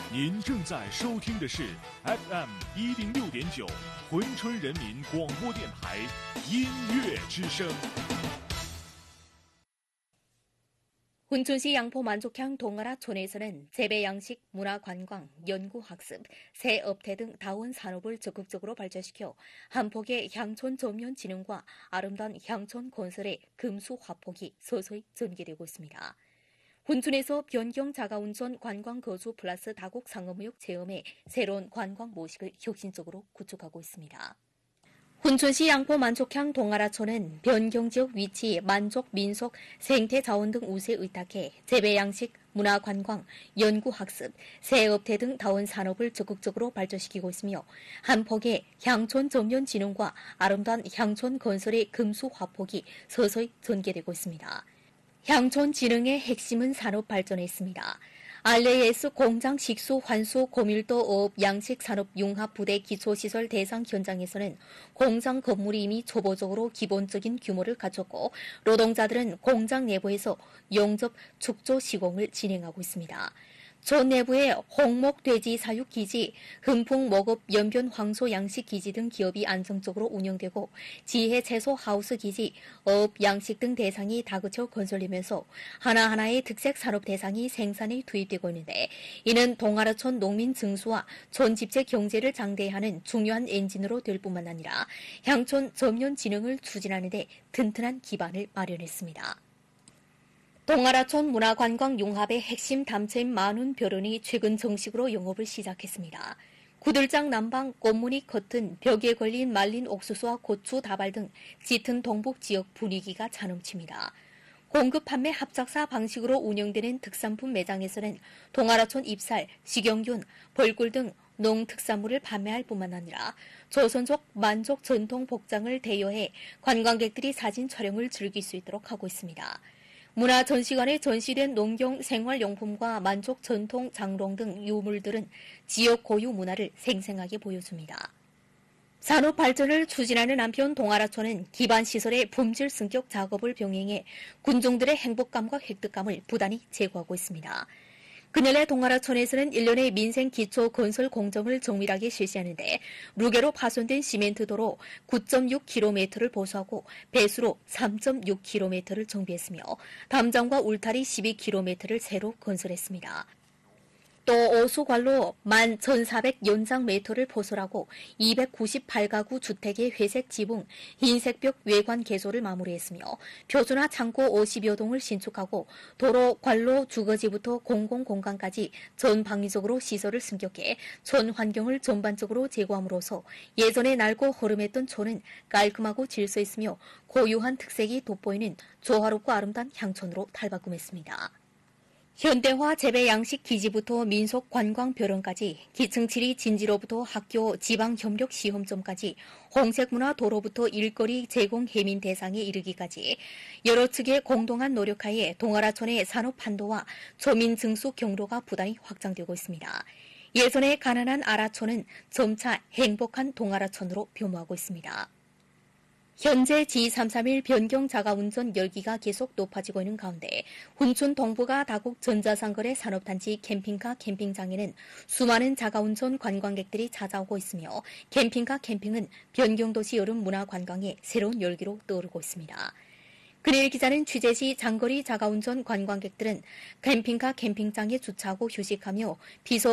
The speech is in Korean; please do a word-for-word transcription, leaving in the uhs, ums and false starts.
您正在收听的是 F M 一零六点九珲春人民广播电台音乐之声。 훈춘시 양포 만족향 동아라촌에서는 재배 양식, 문화 관광, 연구 학습, 새 업태 등 다원 산업을 적극적으로 발전시켜 한 폭의 향촌 전면 진흥과 아름다운 향촌 건설의 금수 화폭이 서서히 전개되고 있습니다. 훈춘에서 변경 자가운전 관광 거주 플러스 다국 상업무역 체험의 새로운 관광 모식을 혁신적으로 구축하고 있습니다. 훈춘시 양포 만족향 동아라촌은 변경지역 위치, 만족, 민속, 생태 자원 등 우세에 의탁해 재배 양식, 문화 관광, 연구 학습, 새 업태 등 다원 산업을 적극적으로 발전시키고 있으며 한 폭의 향촌 전면 진흥과 아름다운 향촌 건설의 금수 화폭이 서서히 전개되고 있습니다. 향촌 진흥의 핵심은 산업 발전에 있습니다. 알레이에스 공장 식수 환수 고밀도 어업 양식 산업 융합 부대 기초시설 대상 현장에서는 공장 건물이 이미 초보적으로 기본적인 규모를 갖췄고 노동자들은 공장 내부에서 용접, 축조 시공을 진행하고 있습니다. 촌 내부에 홍목 돼지 사육 기지, 흠풍 목업 연변 황소 양식 기지 등 기업이 안정적으로 운영되고 지혜 채소 하우스 기지, 어업 양식 등 대상이 다그쳐 건설되면서 하나하나의 특색 산업 대상이 생산에 투입되고 있는데 이는 동아라촌 농민 증수와 촌 집체 경제를 장대하는 중요한 엔진으로 될 뿐만 아니라 향촌 전면 진흥을 추진하는 데 튼튼한 기반을 마련했습니다. 동아라촌 문화관광 융합의 핵심 담체인 만운별원이 최근 정식으로 영업을 시작했습니다. 구들장 난방, 꽃무늬 커튼, 벽에 걸린 말린 옥수수와 고추, 다발 등 짙은 동북 지역 분위기가 차넘칩니다. 공급 판매 합작사 방식으로 운영되는 특산품 매장에서는 동아라촌 잎살, 식용균, 벌꿀 등 농특산물을 판매할 뿐만 아니라 조선족 만족 전통 복장을 대여해 관광객들이 사진 촬영을 즐길 수 있도록 하고 있습니다. 문화전시관에 전시된 농경 생활용품과 만족 전통 장롱 등 유물들은 지역 고유 문화를 생생하게 보여줍니다. 산업 발전을 추진하는 한편 동아라촌은 기반시설의 품질 승격 작업을 병행해 군중들의 행복감과 획득감을 부단히 제고하고 있습니다. 그날의 동아라촌에서는 일 년의 민생 기초 건설 공정을 정밀하게 실시하는데 무게로 파손된 시멘트 도로 구 점 육 킬로미터를 보수하고 배수로 삼 점 육 킬로미터를 정비했으며 담장과 울타리 십이 킬로미터를 새로 건설했습니다. 또 오수관로 만 천사백 연장미터를 포설하고 이백구십팔 가구 주택의 회색 지붕, 흰색벽 외관 개조를 마무리했으며 표준화 창고 오십여 동을 신축하고 도로, 관로, 주거지부터 공공공간까지 전방위적으로 시설을 승격해 촌 환경을 전반적으로 제고함으로써 예전에 낡고 허름했던 촌은 깔끔하고 질서 있으며 고유한 특색이 돋보이는 조화롭고 아름다운 향촌으로 탈바꿈했습니다. 현대화 재배 양식 기지부터 민속 관광 벼런까지 기층 칠 위 진지로부터 학교 지방 협력 시험점까지 홍색 문화 도로부터 일거리 제공 해민 대상에 이르기까지 여러 측의 공동한 노력하에 동아라촌의 산업 판도와 초민 증수 경로가 부단히 확장되고 있습니다. 예전의 가난한 아라촌은 점차 행복한 동아라촌으로 변모하고 있습니다. 현재 지 삼십삼일 변경 자가운전 열기가 계속 높아지고 있는 가운데 훈춘 동부가 다국 전자상거래 산업단지 캠핑카 캠핑장에는 수많은 자가운전 관광객들이 찾아오고 있으며 캠핑카 캠핑은 변경도시 여름 문화관광의 새로운 열기로 떠오르고 있습니다. 그일 기자는 취재 시 장거리 자가운전 관광객들은 캠핑카 캠핑장에 주차하고 휴식하며 비서